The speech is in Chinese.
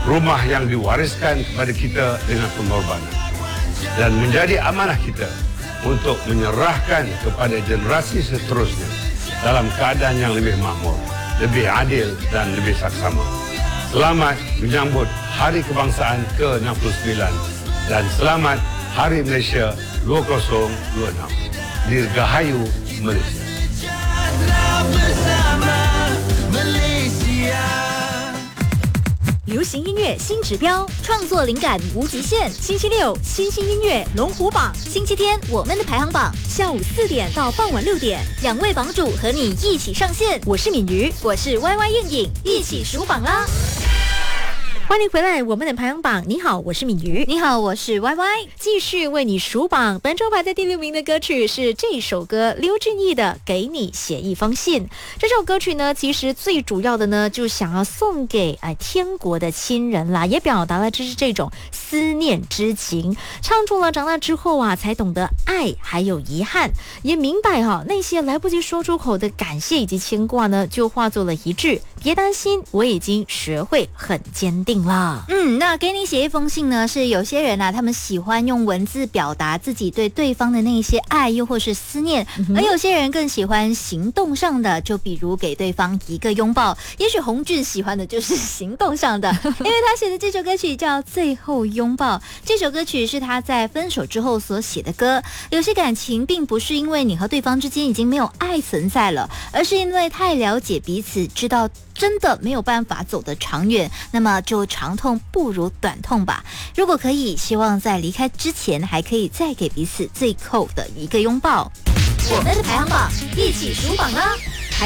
rumah yang diwariskan kepada kita dengan pengorbanan dan menjadi amanah kita untuk menyerahkan kepada generasi seterusnya dalam keadaan yang lebih makmur, lebih adil dan lebih saksama. Selamat menyambut Hari Kebangsaan ke-69 dan selamat Hari Malaysia 2026. Dirgahayu Malaysia. 流行音乐新指标，创作灵感无极限。星期六，新兴音乐龙虎榜；星期天，我们的排行榜。下午4点到傍晚6点，2位榜主和你一起上线。我是敏瑜，我是 YY 燕颖，一起数榜啦！欢迎回来，我们的排行榜。你好，我是敏瑜。 你好，我是 YY， 继续为你数榜。本周排在第6名的歌曲是这首歌，刘俊毅的《给你写一封信》。这首歌曲呢，其实最主要的呢，就想要送给天国的亲人啦，也表达了这种思念之情。唱出了长大之后啊，才懂得爱还有遗憾，也明白那些来不及说出口的感谢以及牵挂呢，就化作了一句：别担心，我已经学会很坚定了。 那给你写一封信呢，是有些人啊，他们喜欢用文字表达自己对对方的那些爱又或是思念，而有些人更喜欢行动上的，就比如给对方一个拥抱。也许洪俊喜欢的就是行动上的，因为他写的这首歌曲叫《最后拥抱》。这首歌曲是他在分手之后所写的歌。有些感情并不是因为你和对方之间已经没有爱存在了，而是因为太了解彼此，知道真的没有办法走得长远，那么就长痛不如短痛吧。如果可以，希望在离开之前还可以再给彼此最后的一个拥抱。 我们的排行榜，一起数榜啦！